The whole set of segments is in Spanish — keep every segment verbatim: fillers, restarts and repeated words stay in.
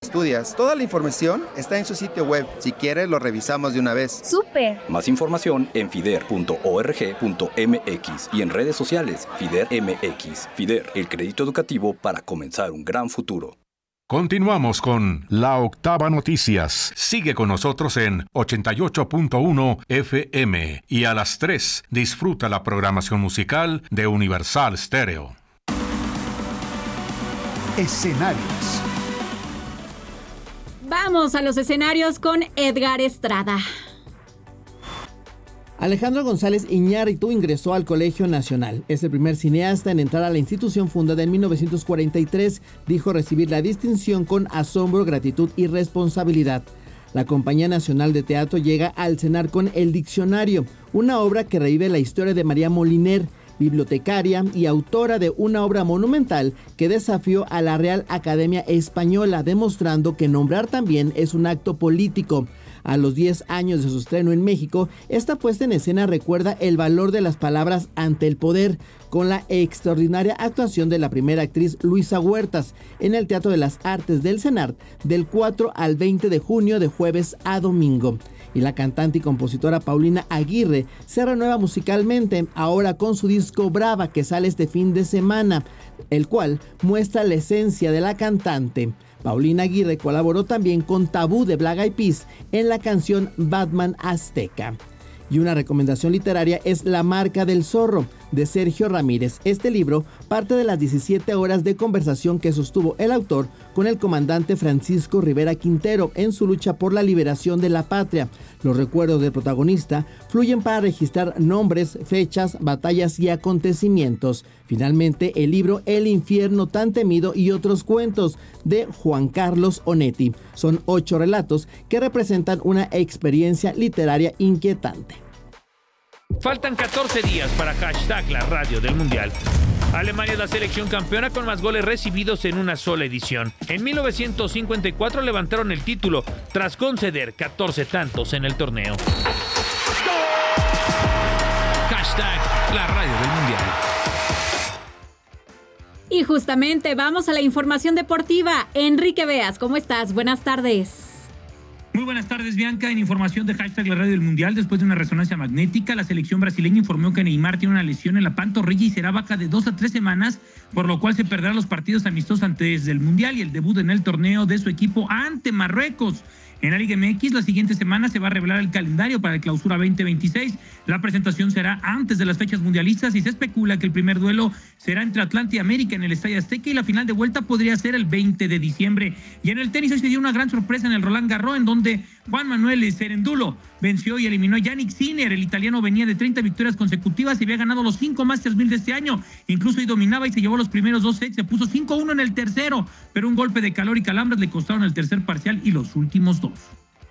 estudias. Toda la información está en su sitio web. Si quieres, lo revisamos de una vez. ¡Súper! Más información en fider punto org punto m x y en redes sociales Fider M X. Fider, el crédito educativo para comenzar un gran futuro. Continuamos con La Octava Noticias. Sigue con nosotros en ochenta y ocho punto uno F M y a las tres disfruta la programación musical de Universal Stereo. Escenarios. Vamos a los escenarios con Edgar Estrada. Alejandro González Iñárritu ingresó al Colegio Nacional. Es el primer cineasta en entrar a la institución fundada en mil novecientos cuarenta y tres. Dijo recibir la distinción con asombro, gratitud y responsabilidad. La Compañía Nacional de Teatro llega al cenar con El Diccionario, una obra que revive la historia de María Moliner, bibliotecaria y autora de una obra monumental que desafió a la Real Academia Española, demostrando que nombrar también es un acto político. A los diez años de su estreno en México, esta puesta en escena recuerda el valor de las palabras ante el poder, con la extraordinaria actuación de la primera actriz Luisa Huertas en el Teatro de las Artes del CENART del cuatro al veinte de junio, de jueves a domingo. Y la cantante y compositora Paulina Aguirre se renueva musicalmente, ahora con su disco Brava, que sale este fin de semana, el cual muestra la esencia de la cantante. Paulina Aguirre colaboró también con Tabú de Black Eyed Peas en la canción Batman Azteca. Y una recomendación literaria es La Marca del Zorro, de Sergio Ramírez. Este libro parte de las diecisiete horas de conversación que sostuvo el autor con el comandante Francisco Rivera Quintero en su lucha por la liberación de la patria. Los recuerdos del protagonista fluyen para registrar nombres, fechas, batallas y acontecimientos. Finalmente, el libro El infierno tan temido y otros cuentos, de Juan Carlos Onetti. Son ocho relatos que representan una experiencia literaria inquietante. Faltan catorce días para hashtag la radio del Mundial. Alemania es la selección campeona con más goles recibidos en una sola edición. En mil novecientos cincuenta y cuatro levantaron el título tras conceder catorce tantos en el torneo. Hashtag la radio del Mundial. Y justamente vamos a la información deportiva. Enrique Beas, ¿cómo estás? Buenas tardes. Muy buenas tardes, Bianca. En información de hashtag la radio del Mundial, después de una resonancia magnética, la selección brasileña informó que Neymar tiene una lesión en la pantorrilla y será baja de dos a tres semanas, por lo cual se perderá los partidos amistosos antes del Mundial y el debut en el torneo de su equipo ante Marruecos. En la Liga M X, la siguiente semana se va a revelar el calendario para el Clausura veinte veintiséis. La presentación será antes de las fechas mundialistas y se especula que el primer duelo será entre Atlanta y América en el Estadio Azteca y la final de vuelta podría ser el veinte de diciembre. Y en el tenis hoy se dio una gran sorpresa en el Roland Garros, en donde Juan Manuel Cerendulo venció y eliminó a Yannick Sinner. El italiano venía de treinta victorias consecutivas y había ganado los cinco Masters mil de este año. Incluso ahí dominaba y se llevó los primeros dos sets, se puso cinco uno en el tercero, pero un golpe de calor y calambres le costaron el tercer parcial y los últimos dos.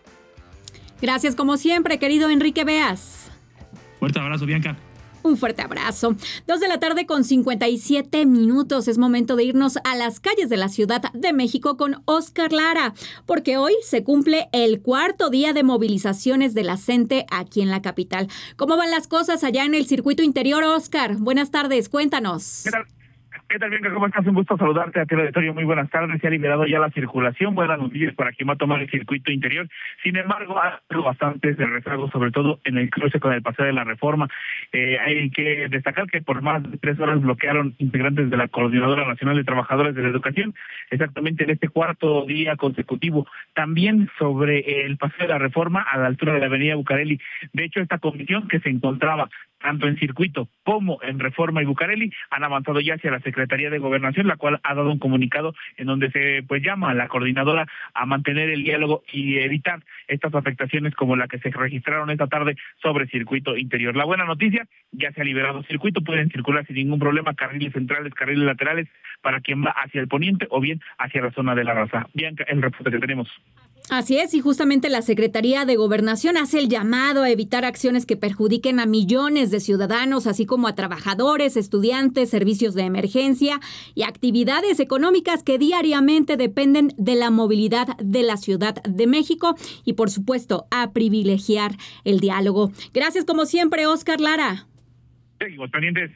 Gracias como siempre, querido Enrique Beas. Fuerte abrazo, Bianca. Un fuerte abrazo. Dos de la tarde con cincuenta y siete minutos. Es momento de irnos a las calles de la Ciudad de México con Oscar Lara, porque hoy se cumple el cuarto día de movilizaciones de la CENTE aquí en la capital. ¿Cómo van las cosas allá en el circuito interior, Oscar? Buenas tardes, cuéntanos. ¿Qué tal? ¿Qué tal, Bianca? ¿Cómo estás? Un gusto saludarte a ti, auditorio. Muy buenas tardes. Se ha liberado ya la circulación. Buenas noticias para quien va a tomar el circuito interior. Sin embargo, ha habido bastantes de rezagos, sobre todo en el cruce con el Paseo de la Reforma. Eh, hay que destacar que por más de tres horas bloquearon integrantes de la Coordinadora Nacional de Trabajadores de la Educación, exactamente en este cuarto día consecutivo. También sobre el Paseo de la Reforma, a la altura de la Avenida Bucareli. De hecho, esta comisión que se encontraba tanto en circuito como en Reforma y Bucareli han avanzado ya hacia la Secretaría de Gobernación, la cual ha dado un comunicado en donde se pues llama a la coordinadora a mantener el diálogo y evitar estas afectaciones como la que se registraron esta tarde sobre circuito interior. La buena noticia, ya se ha liberado circuito, pueden circular sin ningún problema carriles centrales, carriles laterales para quien va hacia el poniente o bien hacia la zona de la Raza. Bianca, el reporte que tenemos. Así es, y justamente la Secretaría de Gobernación hace el llamado a evitar acciones que perjudiquen a millones de ciudadanos, así como a trabajadores, estudiantes, servicios de emergencia y actividades económicas que diariamente dependen de la movilidad de la Ciudad de México y, por supuesto, a privilegiar el diálogo. Gracias, como siempre, Oscar Lara. Seguimos pendientes.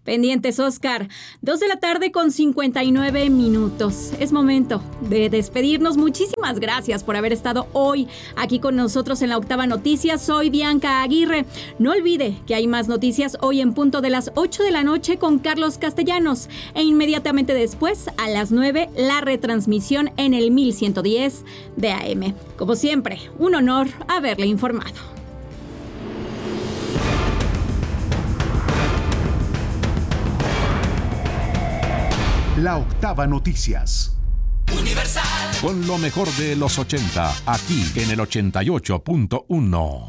Pendientes, Oscar. Dos de la tarde con cincuenta y nueve minutos. Es momento de despedirnos. Muchísimas gracias por haber estado hoy aquí con nosotros en La Octava Noticias. Soy Bianca Aguirre. No olvide que hay más noticias hoy en punto de las ocho de la noche con Carlos Castellanos. E inmediatamente después, a las nueve, la retransmisión en el mil ciento diez de A M. Como siempre, un honor haberle informado. La Octava Noticias. Universal. Con lo mejor de los ochenta, aquí en el ochenta y ocho punto uno.